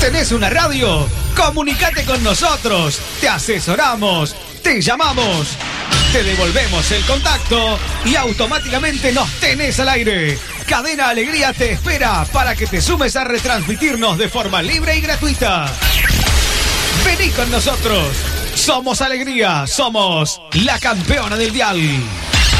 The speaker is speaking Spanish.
¿Tenés una radio? Comunicate con nosotros. Te asesoramos. Te llamamos. Te devolvemos el contacto y automáticamente nos tenés al aire. Cadena Alegría te espera para que te sumes a retransmitirnos de forma libre y gratuita. Vení con nosotros. Somos Alegría. Somos la campeona del dial.